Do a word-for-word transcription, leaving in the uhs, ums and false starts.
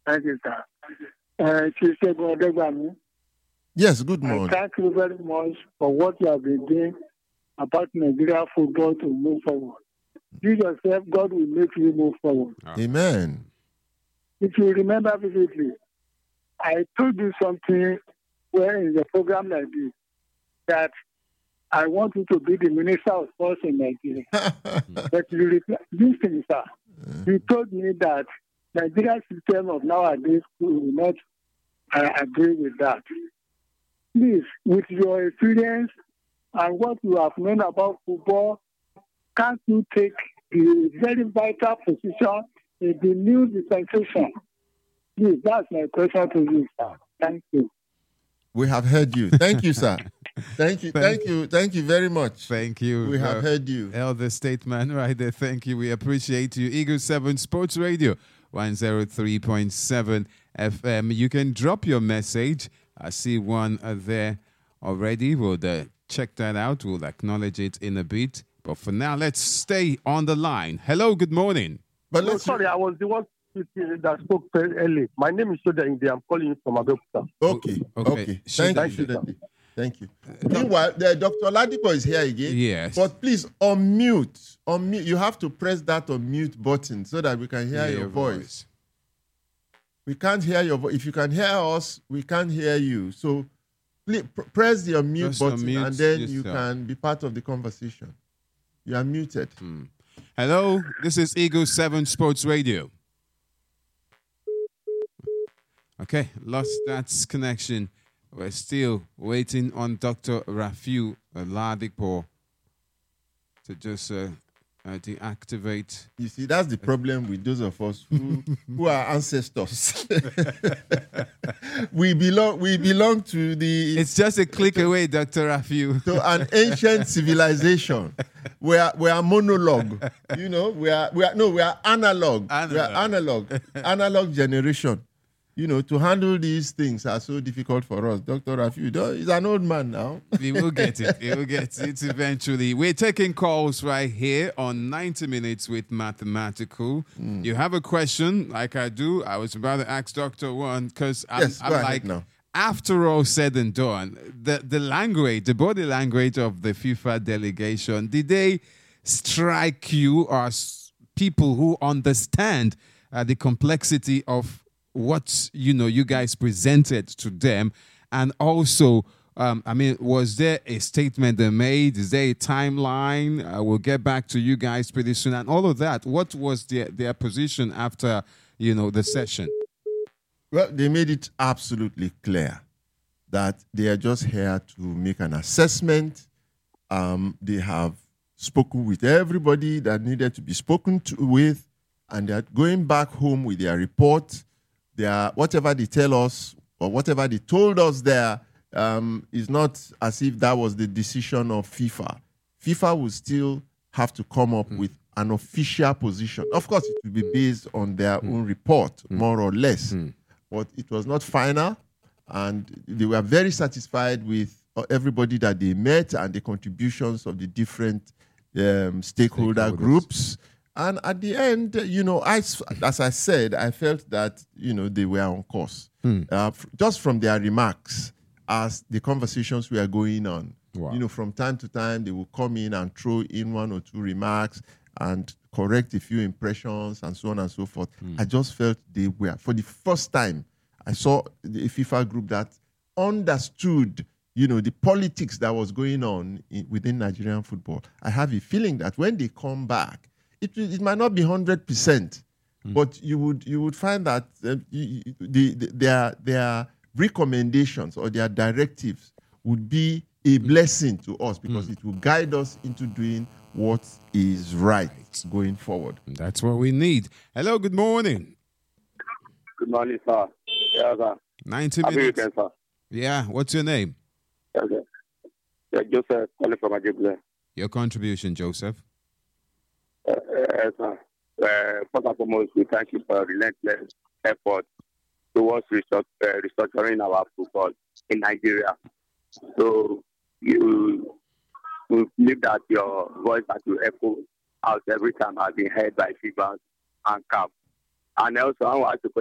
Thank you, sir. Uh, Chief Segun Odegbami, Yes, good I morning. thank you very much for what you have been doing about Nigeria football to move forward. You yourself, God will make you move forward. Amen. If you remember vividly, I told you something where in the program like this that I want you to be the Minister of Sports in Nigeria. But you reply, listen, sir. You told me that Nigeria's system of nowadays will not uh, agree with that. Please, with your experience and what you have known about football, can't you take the very vital position in the new dispensation? Please, that's my question to you, sir. Thank you. We have heard you. Thank you, sir. Thank you. Thank Thank you. Thank you very much. Thank you. We have uh, heard you. Elder Statesman right there. Thank you. We appreciate you. Eagle seven Sports Radio, one oh three point seven F M. You can drop your message. I see one uh, there already. We'll uh, check that out. We'll acknowledge it in a bit. But for now, let's stay on the line. Hello, good morning. But No, let's sorry, I was the one that spoke very early. My name is Soda Inde. I'm calling you from Abeokuta. Okay. Okay. Okay. Should Thank I- you. Shouldn't Thank you. Meanwhile, the Doctor Ladipo is here again. Yes. But please unmute. Unmute. You have to press that unmute button so that we can hear Hear your voice. We can't hear your voice. If you can hear us, we can't hear you. So please pr- press the unmute Just button unmute and then you yourself. can be part of the conversation. You are muted. Hello, this is Eagle seven Sports Radio. Okay, lost that connection. We're still waiting on Doctor Rafiu Ladipo to just uh, uh, deactivate. You see, that's the problem with those of us who, who are ancestors. we belong. We belong to the It's just a click away, Doctor Rafiu. to an ancient civilization. We are we are monologue. You know, we are we are no, we are analog. We Analog. are analog. Analog generation. You know, to handle these things are so difficult for us. Doctor Rafi, he's an old man now. We will get it. We will get it eventually. We're taking calls right here on ninety minutes with Mathematical. You have a question, like I do. I was about to ask Doctor One because I'm, Yes, go I'm ahead like, now. after all said and done, the, the language, the body language of the FIFA delegation, did they strike you as people who understand uh, the complexity of what, you know, you guys presented to them? And also, um, I mean, was there a statement they made? Is there a timeline? Uh, we'll get back to you guys pretty soon. And all of that, what was their, their position after, you know, the session? Well, they made it absolutely clear that they are just here to make an assessment. Um, they have spoken with everybody that needed to be spoken to with, and they are going back home with their report. They are, whatever they tell us or whatever they told us there um, is not as if that was the decision of FIFA. FIFA will still have to come up mm. with an official position. Of course, it will be based on their mm. own report, mm. more or less. Mm. But it was not final, and they were very satisfied with everybody that they met and the contributions of the different um, stakeholder groups. And at the end, you know, I, as I said, I felt that, you know, they were on course. Mm. Uh, f- just from their remarks as the conversations were going on. Wow. You know, from time to time, they will come in and throw in one or two remarks and correct a few impressions and so on and so forth. Mm. I just felt they were, for the first time, I saw the FIFA group that understood, you know, the politics that was going on in, within Nigerian football. I have a feeling that when they come back, it it might not be one hundred percent, mm. but you would you would find that uh, you, the, the, their their recommendations or their directives would be a mm. blessing to us because mm. it will guide us into doing what is right, right going forward. That's what we need. Hello, good morning. Good morning, sir. Yeah, sir. ninety Happy minutes. weekend, sir. Yeah, what's your name? Okay. Yeah, Joseph, calling from Ajibule. Your contribution, Joseph. Uh, uh, sir. Uh, first and foremost, we thank you for your relentless effort towards restruct- uh, restructuring our football in Nigeria. So you, we believe that your voice that you echo out every time has been heard by FIFA and C A F. And also, I want to